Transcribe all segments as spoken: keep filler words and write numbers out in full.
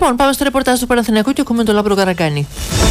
Λοιπόν, πάμε στο ρεπορτάζ του Παναθηναϊκού και ακούμε τον Λάμπρο Καραγκάνη.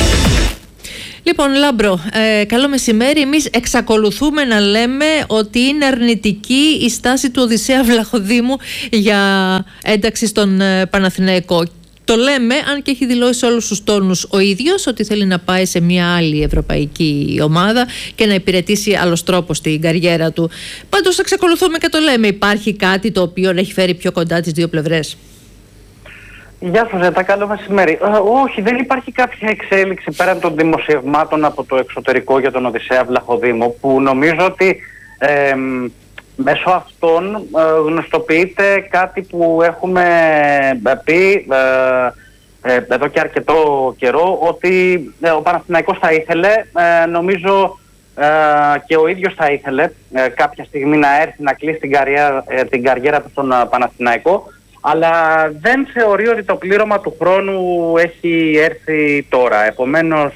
Λοιπόν, Λάμπρο, ε, καλό μεσημέρι. Εμείς εξακολουθούμε να λέμε ότι είναι αρνητική η στάση του Οδυσσέα Βλαχοδήμου για ένταξη στον ε, Παναθηναϊκό. Το λέμε, αν και έχει δηλώσει όλους τους τόνους ο ίδιος ότι θέλει να πάει σε μια άλλη ευρωπαϊκή ομάδα και να υπηρετήσει άλλος τρόπος την καριέρα του. Πάντως εξακολουθούμε και το λέμε. Υπάρχει κάτι το οποίο έχει φέρει πιο κοντά τις δύο πλευρές? Γεια σας, Ζέτα, καλό μεσημέρι. Ε, όχι, δεν υπάρχει κάποια εξέλιξη πέραν των δημοσιευμάτων από το εξωτερικό για τον Οδυσσέα Βλαχοδήμο, που νομίζω ότι ε, μέσω αυτών ε, γνωστοποιείται κάτι που έχουμε πει ε, ε, εδώ και αρκετό καιρό, ότι ε, ο Παναθηναϊκός θα ήθελε, ε, νομίζω ε, και ο ίδιος θα ήθελε ε, κάποια στιγμή να έρθει να κλείσει την καριέρα, ε, την καριέρα του στον Παναθηναϊκό, αλλά δεν θεωρεί ότι το πλήρωμα του χρόνου έχει έρθει τώρα. Επομένως,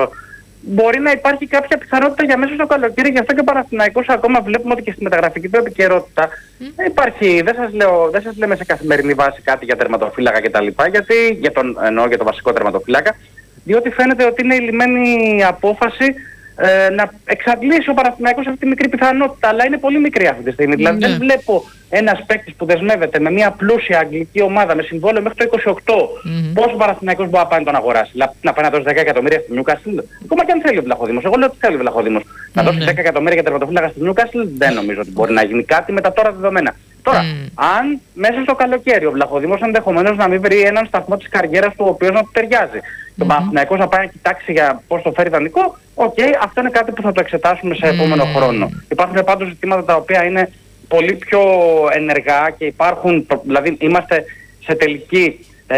μπορεί να υπάρχει κάποια πιθανότητα για μέσα στο καλοκαίρι, γι' αυτό και ο Παναθηναϊκός ακόμα βλέπουμε ότι και στη μεταγραφική του επικαιρότητα mm. δεν υπάρχει, δεν σας, λέω, δεν σας λέμε σε καθημερινή βάση κάτι για τερματοφύλακα κτλ. Γιατί, για τον, εννοώ για τον βασικό τερματοφύλακα, διότι φαίνεται ότι είναι η λυμμένη απόφαση Ε, να εξαντλήσει ο Παναθηναϊκός αυτή τη μικρή πιθανότητα, αλλά είναι πολύ μικρή αυτή τη στιγμή. Mm. Δηλαδή δεν βλέπω ένας παίκτης που δεσμεύεται με μια πλούσια αγγλική ομάδα με συμβόλαιο μέχρι το είκοσι οκτώ. Mm. Πώς ο Παναθηναϊκός μπορεί να πάει να τον αγοράσει? Να πάει να δώσει δέκα εκατομμύρια στη Newcastle? Ακόμα και αν θέλει ο Βλαχοδήμος. Εγώ λέω ότι θέλει ο Βλαχοδήμος. Mm. Να δώσει δέκα εκατομμύρια για τερματοφύλακα στη Newcastle, δεν νομίζω ότι μπορεί να γίνει κάτι με τα τώρα δεδομένα. Τώρα, mm. αν μέσα στο καλοκαίρι ο Βλαχοδήμος ενδεχομένως να μην βρει έναν σταθμό της καριέρας του ο οποίος να του ταιριάζει, mm-hmm. το Παναθηναϊκός να πάει να κοιτάξει για πώς το φέρει δανεικό, οκ, okay, αυτό είναι κάτι που θα το εξετάσουμε σε επόμενο mm. χρόνο. Υπάρχουν πάντως ζητήματα τα οποία είναι πολύ πιο ενεργά και υπάρχουν, δηλαδή είμαστε σε τελική ε,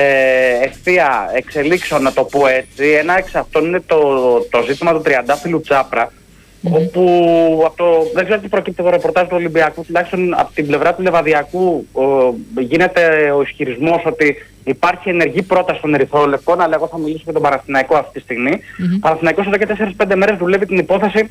ευθεία εξελίξεων, να το πω έτσι. Ένα εξ αυτών είναι το, το ζήτημα του τριαντάφυλλου Τσάπρα, mm-hmm. όπου από το, δεν ξέρω τι προκύπτει το ρεπορτάζ του Ολυμπιακού, τουλάχιστον από την πλευρά του Λεβαδιακού ο, γίνεται ο ισχυρισμός ότι υπάρχει ενεργή πρόταση των Ερυθρόλευκων, αλλά εγώ θα μιλήσω για τον Παναθηναϊκό αυτή τη στιγμή. Mm-hmm. Ο Παναθηναϊκός εδώ και τέσσερις πέντε μέρες δουλεύει την υπόθεση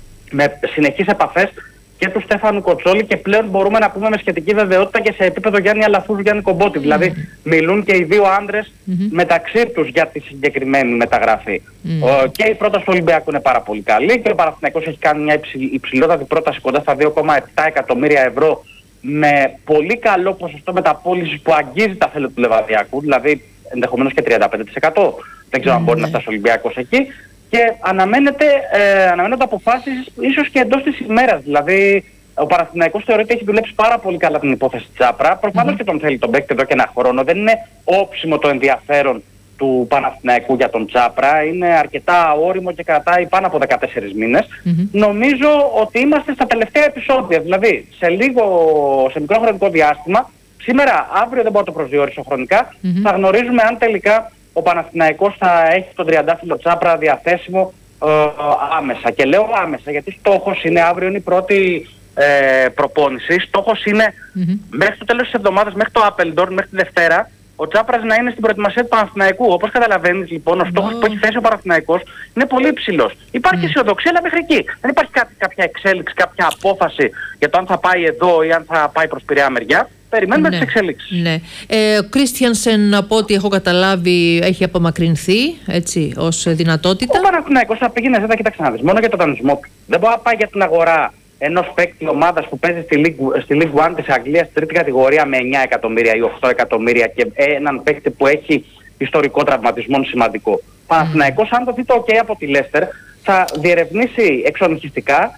με συνεχείς επαφές και του Στέφανου Κοτσόλη, και πλέον μπορούμε να πούμε με σχετική βεβαιότητα και σε επίπεδο Γιάννη Αλαφούζου, Γιάννη Κομπότη. Mm-hmm. Δηλαδή μιλούν και οι δύο άντρες mm-hmm. μεταξύ τους για τη συγκεκριμένη μεταγραφή. Mm-hmm. Ο, και η πρόταση του Ολυμπιακού είναι πάρα πολύ καλή και ο Παναθηναϊκός έχει κάνει μια υψη, υψηλότατη πρόταση κοντά στα δύο κόμμα επτά εκατομμύρια ευρώ με πολύ καλό ποσοστό μεταπώλησης που αγγίζει τα θέλω του Λεβαδιακού, δηλαδή ενδεχομένως και τριάντα πέντε τοις εκατό. Δεν ξέρω mm-hmm. αν μπορεί να φτάσει ο Ολυμπιακός εκεί. Και αναμένεται, ε, αναμένονται αποφάσεις ίσως και εντός της ημέρας. Δηλαδή, ο Παναθηναϊκός θεωρεί ότι έχει δουλέψει πάρα πολύ καλά την υπόθεση Τσάπρα. Προφανώς mm-hmm. και τον θέλει τον παίκτη εδώ και ένα χρόνο. Δεν είναι όψιμο το ενδιαφέρον του Παναθηναϊκού για τον Τσάπρα. Είναι αρκετά όριμο και κρατάει πάνω από δεκατέσσερις μήνες. Mm-hmm. Νομίζω ότι είμαστε στα τελευταία επεισόδια. Δηλαδή, σε, λίγο, σε μικρό χρονικό διάστημα, σήμερα, αύριο δεν μπορώ να το προσδιορίσω χρονικά, mm-hmm. θα γνωρίζουμε αν τελικά ο Παναθηναϊκός θα έχει τον τριαντάφυλλο Τσάπρα διαθέσιμο ε, άμεσα. Και λέω άμεσα γιατί στόχος είναι, αύριο είναι η πρώτη ε, προπόνηση. Στόχος είναι mm-hmm. μέχρι το τέλος της εβδομάδας, μέχρι το Appledore, μέχρι τη Δευτέρα, ο Τσάπρας να είναι στην προετοιμασία του Παναθηναϊκού. Όπως καταλαβαίνεις λοιπόν, ο στόχος oh. που έχει θέσει ο Παναθηναϊκός είναι πολύ υψηλός. Υπάρχει mm. αισιοδοξία, αλλά μέχρι εκεί. Δεν υπάρχει κάτι, κάποια εξέλιξη, κάποια απόφαση για το αν θα πάει εδώ ή αν θα πάει προς Πειραιά μεριά. Περιμένουμε ναι, τις εξελίξεις. Ναι. Ε, ο Κρίστιανσεν, από ό,τι έχω καταλάβει, έχει απομακρυνθεί έτσι, ως δυνατότητα. Ο Παναθηναϊκός θα πήγαινε εδώ, κοίταξε να δεις, μόνο για τον δανεισμό του. Δεν μπορεί να πάει για την αγορά ενός παίκτη ομάδας που παίζει στη League, στη League One της Αγγλίας, στη τρίτη κατηγορία, με εννιά εκατομμύρια ή οκτώ εκατομμύρια, και έναν παίκτη που έχει ιστορικό τραυματισμό σημαντικό. Ο mm. Παναθηναϊκός, αν το δει το OK από τη Λέστερ, θα διερευνήσει εξονυχιστικά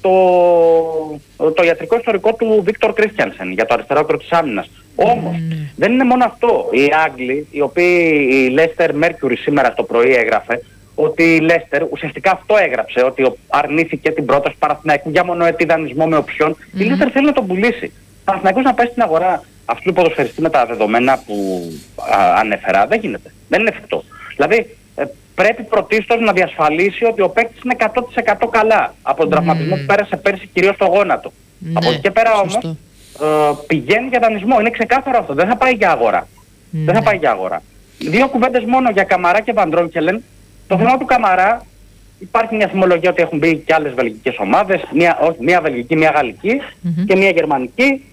το, το ιατρικό ιστορικό του Βίκτορ Κρίστιανσεν για το αριστερό άκρο της άμυνας. Mm. Όμως δεν είναι μόνο αυτό. Οι Άγγλοι, οι οποίοι η Leicester Mercury σήμερα το πρωί έγραφε ότι η Leicester ουσιαστικά αυτό έγραψε, ότι αρνήθηκε την πρόταση του Παναθηναϊκού για μονοετή δανεισμό με οψιόν. Mm. Η Leicester θέλει να τον πουλήσει. Ο Παναθηναϊκός να πάει στην αγορά αυτού του ποδοσφαιριστή με τα δεδομένα που α, ανέφερα δεν γίνεται. Δεν είναι εφικτό. Δηλαδή ε, πρέπει πρωτίστως να διασφαλίσει ότι ο παίκτης είναι εκατό τοις εκατό καλά από τον mm. τραυματισμό που πέρασε πέρσι κυρίως στο γόνατο. Mm. Από εκεί και πέρα όμως ε, πηγαίνει για δανεισμό. Είναι ξεκάθαρο αυτό. Δεν θα πάει για αγορά. Mm. Δεν θα πάει για αγορά. Δύο κουβέντες μόνο για Καμαρά και Βαντρόγκελεν. Το θέμα του Καμαρά, υπάρχει μια θυμολογία ότι έχουν μπει και άλλες βελγικές ομάδες, μια, όχι, μια βελγική, μια γαλλική mm-hmm. και μια γερμανική.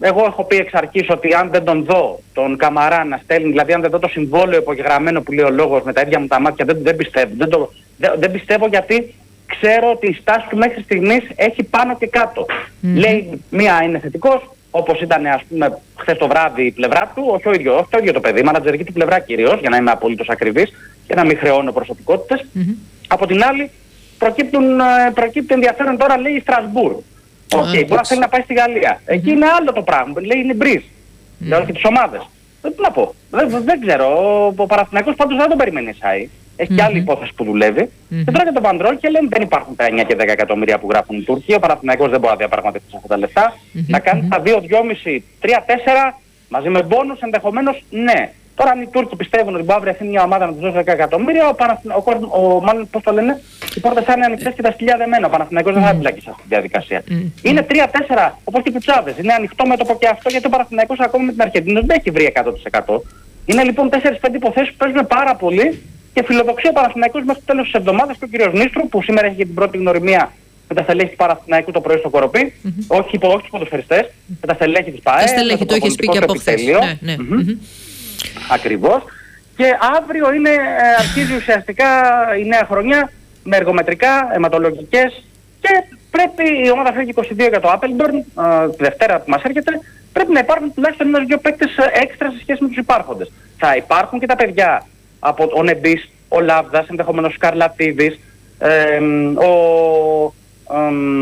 εγώ έχω πει εξ αρχής ότι αν δεν τον δω, τον Καμαρά να στέλνει, δηλαδή αν δεν δω το συμβόλαιο υπογεγραμμένο που λέει ο λόγος με τα ίδια μου τα μάτια, δεν, δεν πιστεύω. Δεν, το, δεν, δεν πιστεύω γιατί ξέρω ότι η στάση του μέχρι στιγμής έχει πάνω και κάτω. Mm-hmm. Λέει μία είναι θετικός, όπως ήταν ας πούμε χθες το βράδυ η πλευρά του, όχι, ο ίδιο, όχι το ίδιο το παιδί, η μανατζερική του πλευρά κυρίως, για να είμαι απολύτως ακριβής και να μην χρεώνω προσωπικότητες. Mm-hmm. Από την άλλη προκύπτουν, προκύπτει ενδιαφέρον τώρα, λέει, η Στρασβούρ. Οκ, okay, μπορεί να θέλει να πάει στη Γαλλία. Mm-hmm. Εκεί είναι άλλο το πράγμα. Λέει είναι μπριζ. Mm-hmm. Λέω και τις ομάδες. Δεν να πω. Δεν, δεν ξέρω. Ο Παναθηναϊκός πάντως δεν τον περιμένει εσάι. Έχει mm-hmm. και άλλη υπόθεση που δουλεύει. Mm-hmm. Και τώρα για τον Παντρόλ και λένε δεν υπάρχουν τα εννιά και δέκα εκατομμύρια που γράφουν οι Τούρκοι. Ο Παναθηναϊκός δεν μπορεί να διαπραγματευτεί αυτά τα λεφτά. Mm-hmm. Να κάνει τα δύο, δυόμισι, τρία, τέσσερα μαζί με μπόνους ενδεχομένως ναι. Τώρα αν οι Τούρκοι πιστεύουν ότι μπορεί να βρεθεί μια ομάδα να τους δώσει δέκα εκατομμύρια, ο Παναθηναϊκός, ο, ο, ο, μάλλον πώς το λένε, οι πόρτες θα είναι ανοιχτές και τα σκυλιά δεμένα. Ο Παναθηναϊκός mm. δεν θα εμπλακεί σε αυτή τη διαδικασία. Mm. Είναι τρία τέσσερα όπως και οι Τσάβες. Είναι ανοιχτό μέτωπο και αυτό γιατί ο Παναθηναϊκός ακόμα με την Αργεντινή δεν έχει βρει εκατό τοις εκατό. Είναι λοιπόν τέσσερα πέντε υποθέσεις που παίζουν πάρα πολύ και φιλοδοξεί ο Παναθηναϊκός μέχρι το τέλος της εβδομάδας και ο κ. Νίστρου που σήμερα έχει και την πρώτη γνωριμία με τα στελέχη του Παναθηναϊκού το πρωί στο Κοροπή, mm-hmm. όχι, όχι τους ποδοσφαιριστές, με τα στελέχη της ΠΑΕ. Τα στελέχη το έχεις πει και από χθες. Ναι, ναι. Mm-hmm. Mm-hmm. Ακριβώς. Και αύριο είναι, ε, αρχίζει ουσιαστικά η νέα χρονιά με εργομετρικά, αιματολογικές και πρέπει η ομάδα φεύγει είκοσι δύο για το Apeldoorn, ε, τη Δευτέρα που μας έρχεται, πρέπει να υπάρχουν τουλάχιστον ένας δύο παίκτες έξτρα σε σχέση με τους υπάρχοντες. Θα υπάρχουν και τα παιδιά από ο Νεμπής, ο Λάβδας, ενδεχομένως ο Σκαρλατίδης, ε, ο, ε,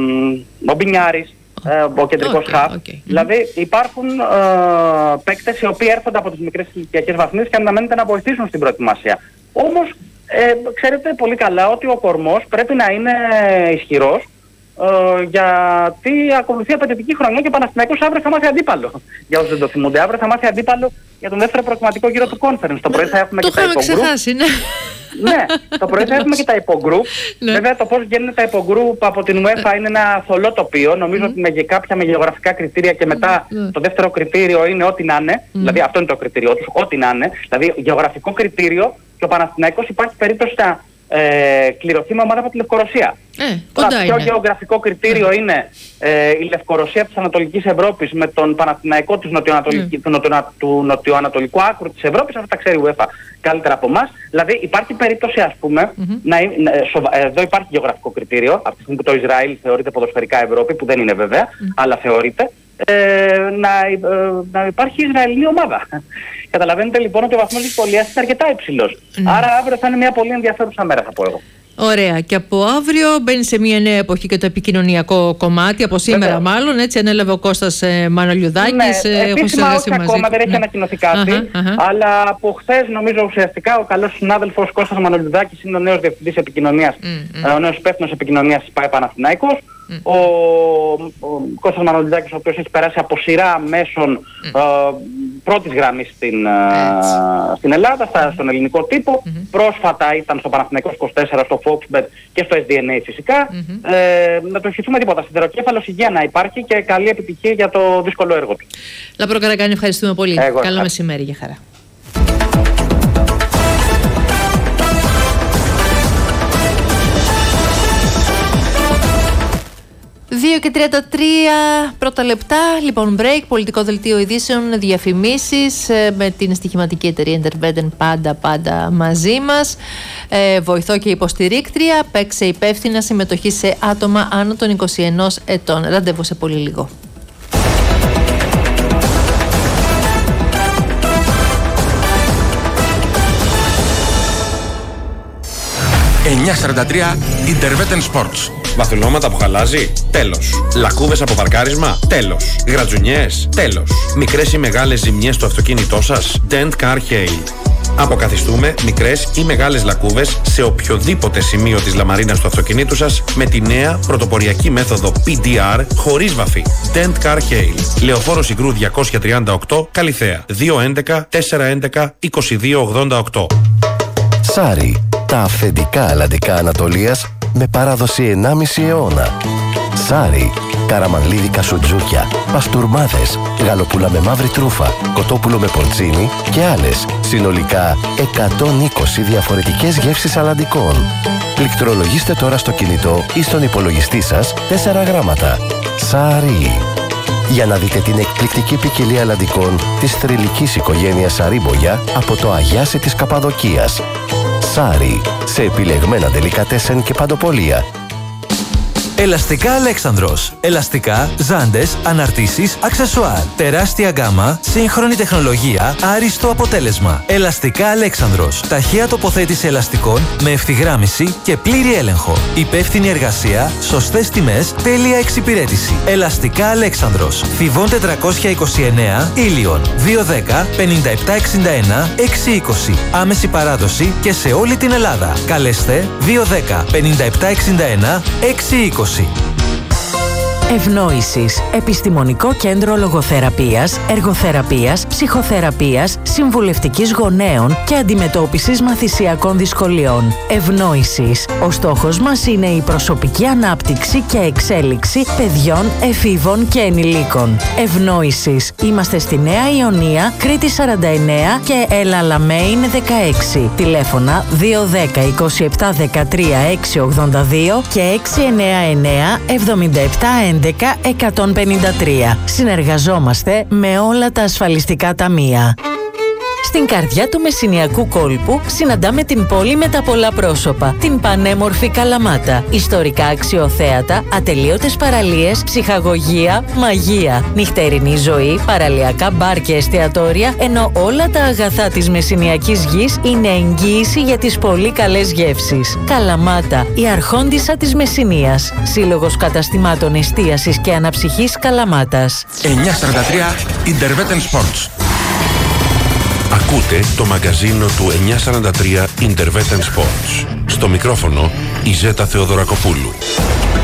ο Μπινιάρης, ο κεντρικός okay, χαφ. Okay. Δηλαδή υπάρχουν ε, παίκτες οι οποίοι έρχονται από τις μικρές ηλικιακές βαθμίδες και αναμένεται να βοηθήσουν στην προετοιμασία. Όμως ε, ξέρετε πολύ καλά ότι ο κορμός πρέπει να είναι ισχυρός ε, γιατί ακολουθεί απαιτητική χρονιά και ο Παναθηναϊκός αύριο θα μάθει αντίπαλο. Για όσους δεν το θυμούνται, αύριο θα μάθει αντίπαλο για τον δεύτερο προκριματικό γύρο του conference. Το πρωί θα έχουμε και τα υπογρουπ. Ναι, το πρωί θα έχουμε και τα υπογκρουπ. Ναι. Βέβαια το πώς γίνουν τα υπογκρουπ από την UEFA είναι ένα θολό τοπίο. Νομίζω mm. ότι με κάποια με γεωγραφικά κριτήρια και μετά mm. το δεύτερο κριτήριο είναι ό,τι να είναι. Mm. Δηλαδή αυτό είναι το κριτήριό τους, ό,τι να είναι. Δηλαδή γεωγραφικό κριτήριο και ο Παναθηναϊκός υπάρχει περίπτωση να ε, κληρωθεί με ομάδα από τη Λευκορωσία. Ε, Τώρα, ποιο γεωγραφικό κριτήριο mm. είναι ε, η Λευκορωσία της Ανατολικής Ευρώπης με τον Παναθηναϊκό της νοτιοανατολική, mm. του, νοτιο, του νοτιοανατολικού άκρου της Ευρώπης, αυτό τα ξέρει η UEFA καλύτερα από εμάς. Δηλαδή υπάρχει περίπτωση ας πούμε, mm-hmm. να, να, σοβα, εδώ υπάρχει γεωγραφικό κριτήριο, από τη στιγμή που το Ισραήλ θεωρείται ποδοσφαιρικά Ευρώπη, που δεν είναι βέβαια, mm. αλλά θεωρείται, ε, να, ε, να υπάρχει Ισραηλινή ομάδα. Καταλαβαίνετε λοιπόν ότι ο βαθμός δυσκολίας είναι αρκετά υψηλός. Mm. Άρα αύριο θα είναι μια πολύ ενδιαφέρουσα μέρα θα πω εγώ. Ωραία. Και από αύριο μπαίνει σε μια νέα εποχή και το επικοινωνιακό κομμάτι, από σήμερα Βέβαια. μάλλον, έτσι ανέλαβε ο Κώστας ε, Μανολιουδάκης. Ναι, ε, επίσημα όχι ακόμα, δεν έχει ναι. ανακοινωθεί κάτι, αχα, αχα. αλλά από χθες νομίζω ουσιαστικά ο καλός συνάδελφος Κώστας Μανολιουδάκης είναι ο νέος διευθυντής επικοινωνίας, mm, mm. ο νέος υπεύθυνος επικοινωνίας της ΠΑΕ Παναθηναϊκός. Mm. Ο, ο Κώστας Μανολιουδάκης, ο οποίος έχει περάσει από σειρά μέσων mm. ε, πρώτης γραμμής στην, ε, στην Ελλάδα, στα, στον ελληνικό τύπο. Mm-hmm. Πρόσφατα ήταν στο Παναθηναϊκός είκοσι τέσσερα, στο Foxbet και στο ες ντι εν έι φυσικά. Mm-hmm. Ε, να το ευχηθούμε τίποτα. Σιδεροκέφαλος, υγεία να υπάρχει και καλή επιτυχία για το δύσκολο έργο του. Λαμπρό Καραγκάνη, ευχαριστούμε πολύ. Εγώ, Καλό μεσημέρι, για χαρά. δύο και τριάντα τρία πρώτα λεπτά, λοιπόν break, πολιτικό δελτίο ειδήσεων, διαφημίσεις με την στοιχηματική εταιρεία Interveden πάντα πάντα μαζί μας. Ε, βοηθό και υποστηρίκτρια, παίξε υπεύθυνα, συμμετοχή σε άτομα άνω των είκοσι ένα ετών. Ραντεβού σε πολύ λίγο. εννιά σαράντα τρία Interveden Sports. Βαθουλώματα που χαλάζει? Τέλος. Λακκούβες από παρκάρισμα? Τέλος. Γρατζουνιές? Τέλος. Μικρές ή μεγάλες ζημιές στο αυτοκίνητό σας? Dent Car Hail. Αποκαθιστούμε μικρές ή μεγάλες λακκούβες σε οποιοδήποτε σημείο της λαμαρίνας του αυτοκινήτου σας με τη νέα πρωτοποριακή μέθοδο πι ντι αρ χωρίς βαφή. Dent Car Hail. Λεωφόρο Συγκρού διακόσια τριάντα οκτώ, Καλιθέα. δύο έντεκα τετρακόσια έντεκα είκοσι δύο ογδόντα οκτώ. Σάρι. Τα αυθεντικά αλλαντικά Ανατολίας με παράδοση ενάμιση αιώνα. Σάρι, καραμανλίδικα σουτζούκια, παστούρμάδες, γαλοπούλα με μαύρη τρούφα, κοτόπουλο με πορτσίνι και άλλες. Συνολικά εκατόν είκοσι διαφορετικές γεύσεις αλλαντικών. Πληκτρολογήστε τώρα στο κινητό ή στον υπολογιστή σας τέσσερα γράμματα. Σάρι. για να δείτε την εκπληκτική ποικιλία αλαντικών της θρυλικής οικογένειας Σαρίμπογια από το Αγιάσι της Καπαδοκίας. Σάρι, σε επιλεγμένα ντελικατέσεν και παντοπολία. Ελαστικά Αλέξανδρος. Ελαστικά, ζάντες, αναρτήσεις, αξεσουάρ. Τεράστια γκάμα, σύγχρονη τεχνολογία, άριστο αποτέλεσμα. Ελαστικά Αλέξανδρος. Ταχεία τοποθέτηση ελαστικών με ευθυγράμμιση και πλήρη έλεγχο. Υπεύθυνη εργασία, σωστές τιμές, τέλεια εξυπηρέτηση. Ελαστικά Αλέξανδρος. Θηβών τετρακόσια είκοσι εννέα, Ήλιον. δύο δέκα πενήντα επτά εξήντα ένα εξακόσια είκοσι. Άμεση παράδοση και σε όλη την Ελλάδα. Καλέστε δύο δέκα πενήντα επτά εξήντα ένα εξακόσια είκοσι. Ευνόησης. Επιστημονικό κέντρο λογοθεραπείας, εργοθεραπείας, ψυχοθεραπείας, συμβουλευτικής γονέων και αντιμετώπισης μαθησιακών δυσκολιών. Ευνόησης. Ο στόχος μας είναι η προσωπική ανάπτυξη και εξέλιξη παιδιών, εφήβων και ενηλίκων. Ευνόησης. Είμαστε στη Νέα Ιωνία, Κρήτη σαράντα εννέα και Ελαλαμέιν δεκαέξι. Τηλέφωνα δύο δέκα είκοσι επτά δεκατρία εξακόσια ογδόντα δύο και έξι εννέα εννέα εβδομήντα επτά έντεκα εκατόν πενήντα τρία. Συνεργαζόμαστε με όλα τα ασφαλιστικά ταμεία. Στην καρδιά του Μεσσηνιακού κόλπου συναντάμε την πόλη με τα πολλά πρόσωπα, την πανέμορφη Καλαμάτα. Ιστορικά αξιοθέατα, ατελείωτες παραλίες, ψυχαγωγία, μαγεία, νυχτερινή ζωή, παραλιακά μπαρ και εστιατόρια, ενώ όλα τα αγαθά της Μεσσηνιακής γης είναι εγγύηση για τις πολύ καλές γεύσεις. Καλαμάτα, η αρχόντισσα της Μεσσηνίας. Σύλλογος καταστημάτων εστίασης και αναψυχής Καλαμάτας. εννιακόσια σαράντα τρία Interveten Sports. Ακούτε το μαγκαζίνο του εννιακόσια σαράντα τρία Interveten Sports. Στο μικρόφωνο η Ζέτα Θεοδωρακοπούλου.